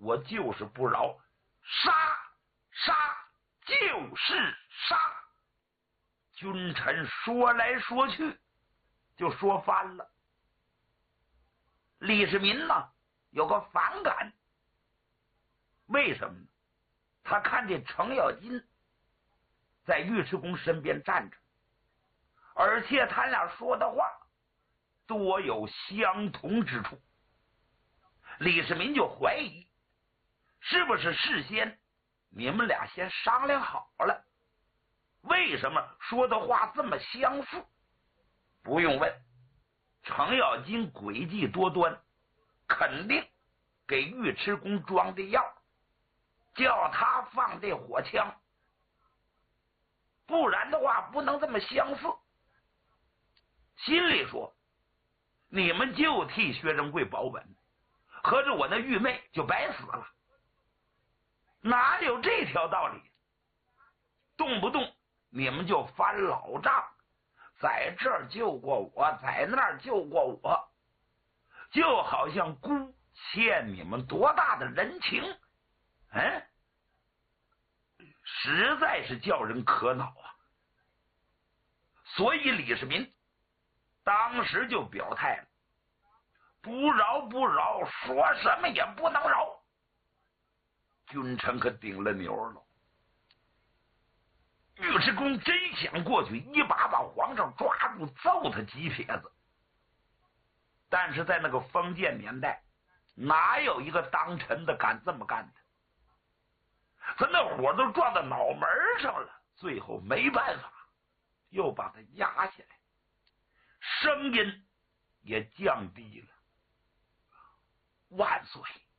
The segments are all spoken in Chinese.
我就是不饶，杀杀就是杀。君臣说来说去就说翻了。李世民呢有个反感，为什么呢？他看见程咬金在尉迟恭身边站着，而且他俩说的话多有相同之处。李世民就怀疑，是不是事先你们俩先商量好了？为什么说的话这么相似？不用问，程咬金诡计多端，肯定给尉迟恭装的药，叫他放这火枪，不然的话不能这么相似。心里说，你们就替薛仁贵保本，合着我那玉妹就白死了，哪有这条道理？动不动你们就翻老账，在这儿救过我，在那儿救过我，就好像姑欠你们多大的人情，实在是叫人可恼啊。所以李世民当时就表态了，不饶不饶，说什么也不能饶。君臣可顶了牛了。尉迟恭真想过去一把把皇上抓住揍他几撇子，但是在那个封建年代，哪有一个当臣的敢这么干的？他那火都撞到脑门上了，最后没办法又把他压下来，声音也降低了。万岁，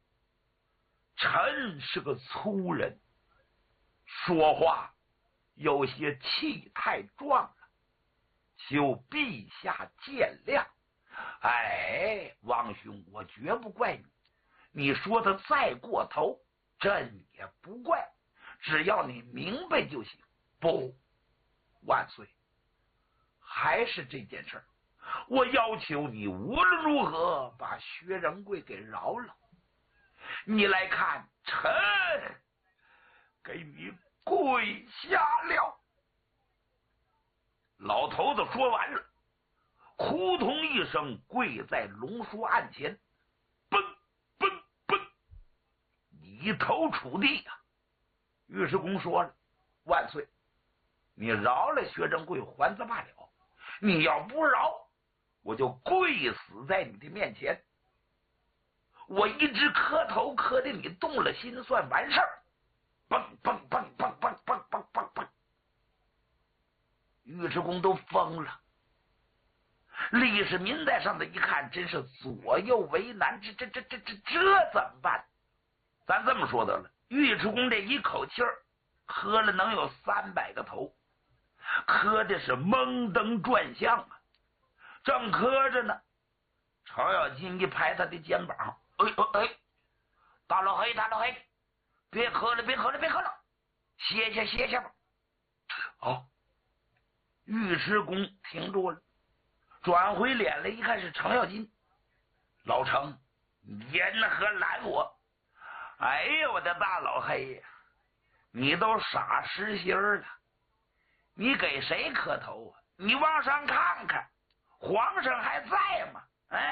臣是个粗人，说话有些气太壮了，求陛下见谅。王兄，我绝不怪你，你说的再过头，朕也不怪，只要你明白就行。不，万岁，还是这件事儿，我要求你无论如何把薛仁贵给饶了。你来看，臣给你跪下了。老头子说完了，扑通一声跪在龙书案前，嘣嘣嘣，一头杵地呀。尉迟恭说了，万岁，你饶了薛仁贵还则罢了，你要不饶，我就跪死在你的面前，我一直磕头磕的你动了心算完事儿。蹦蹦蹦蹦蹦蹦蹦蹦蹦，尉迟恭都疯了。李世民在上头一看，真是左右为难，这怎么办？咱这么说得了，尉迟恭这一口气儿喝了能有300个头，磕的是蒙登转向啊。正磕着呢，程咬金一拍他的肩膀，大老黑，别喝了，歇吧。好，尉迟恭停住了，转回脸来一看是程咬金。老程，言何拦我？哎呀，我的大老黑呀，你都傻实心了，你给谁磕头啊？你往上看看，皇上还在吗？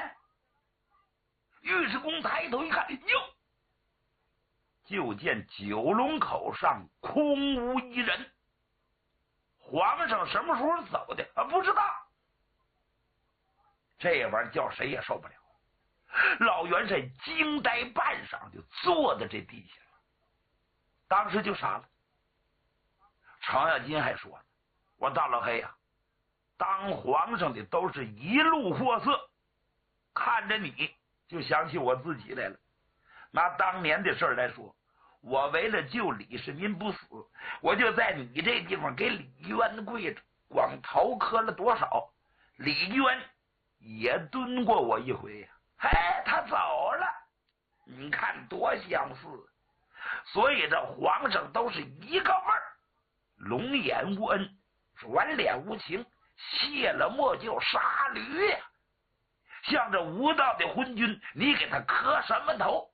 尉迟恭抬头一看，哟，就见九龙口上空无一人。皇上什么时候走的不知道。这玩意儿叫谁也受不了。老元帅惊呆半晌，就坐在这地下了，当时就傻了。程咬金还说呢，我大老黑呀，当皇上的都是一路货色，看着你就想起我自己来了。拿当年的事来说，我为了救李世民不死，我就在你这地方给李渊跪着，光头磕了多少，李渊也蹲过我一回呀。他走了，你看多相似。所以这皇上都是一个味儿，龙眼无恩，转脸无情，卸了磨就杀驴呀。像这无道的昏君，你给他磕什么头？